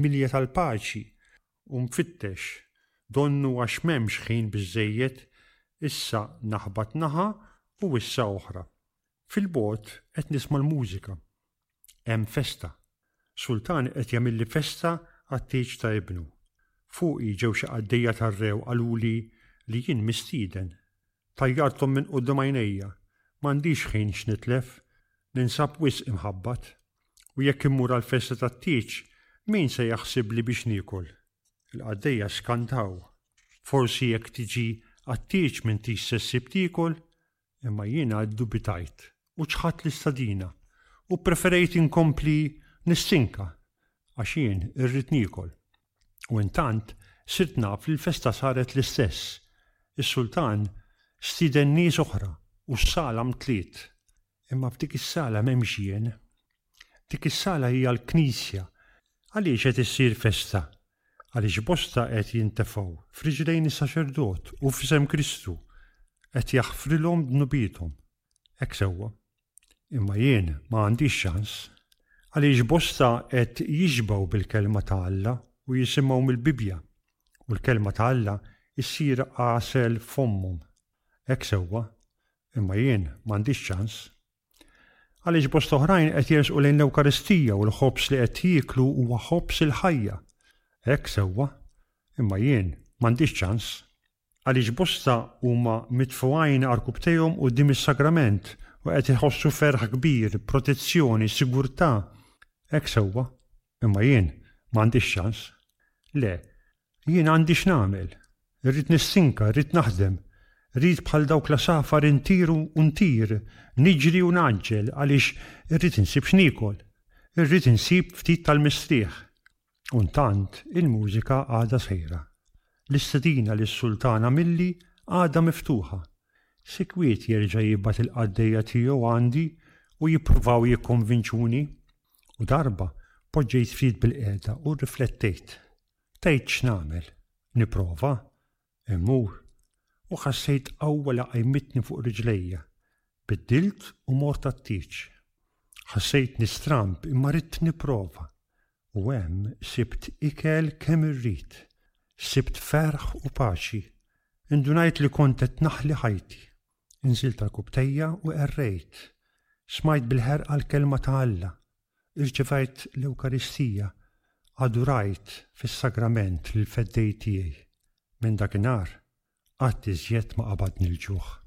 milja tal-paċi u mfittex donnu għax m'hemmx ħin biżżejjed, issa naħbad naħa u issa oħra. Fil-bogħod qed nisma' l-mużika. Hemm festa. Sultan qed jagħmilli festa għat-tieġ ta' ibnu. Fuqi ġew xi għaddejja tar-rew qaluli li jien mistieden. Tajjarthom minn quddiem għajnejja, m'għandix ħin x'nitlef, ninsab wisq imħabbat. U jekk immur għall-festa tat-tieġ, min se jaħsib li biex niekol? Il-qaddejja skantaw. Forsi jekk tiġi għat-tieġ minn tix ssib tiekol, imma jiena ddubitajt u ċħadt l-istadina u preferejt inkompli nissinka għax jien irrid niekol. U intant sirt naf li l-festa saret l-istess. Is-sultan stieden nies oħra u s-sala mtliet. Imma f'dik is-sala m'hemmx jien. Dik is-sala hija l-Knisja. Għaliex qed issir festa? Għaliex bosta qed jintefgħu f'riġlejn is-saċerdot u f'isem Kristu qed jaħfrilhom dnubietom. Hekk sewwa. Imma jien ma għandix ċans. Għaliex bosta qed jiġbgħu bil-kelma ta' Alla u jisimgħu mill-Bibja u l-kelma ta' Alla issir għasel fommhom. Hekk sewwa. Imma jien m'għandix ċans. Għaliex bosta oħrajn qed jersqu lejn l-Ewkaristija u l-ħobs li qed jieklu huwa ħobs il-ħajja. Hekk sewwa. Imma jien m'għandix ċans. Għaliex bosta huma mitfuqajn għarkubtejhom quddiem is-sagrament u qed iħossu ferħ kbir, protezzjoni, sigurtà. Hekk sewwa. Imma jien m'għandix ċans. Le, jien għandi x'nagħmel. Irrid nissinka, irrid naħdem. Rrid bħal dawk l-asafar intiru u ntir, niġri u naġġel għaliex irrid insib x'niekol. Irrid insib ftit tal-mistrieħ. U ntant il-mużika għadha sejra. L-istedina lis-sultana milli għadha miftuħa. Sikwiet jerġa' jibgħat il-qaddejja tiegħu għandi u jippruvaw jikkonvinċuni. U darba poġġejt ftit bil-qiegħda u rriflettejt. Tgħid x'nagħmel? Nipprova? Immur. U ħassejt qawwa laqajmitni fuq riġlejja. Biddilt u mort għat-tieġ. Ħassejt nistramp imma ridt nipprova. U hemm sibt ikel kemm irrid. Sibt ferħ u paċi. Indunajt li kont qed naħli ħajti. Inżilt tal-kubtejja u errejt. Smajt bil-ħerqa l-kelma ta' Alla. Irċevajt l-Ewkaristija. Adurajt fis-sagrament lil feddej tiegħi. Minn dakinhar qatt iżjed ma qabadni l-ġuħ.